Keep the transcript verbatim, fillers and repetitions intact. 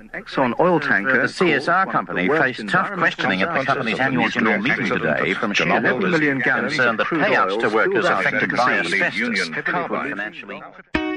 Exxon oil tanker, the C S R company faced tough questioning at the company's annual general meeting today from shareholders concerned that payouts to workers affected by asbestos could be financially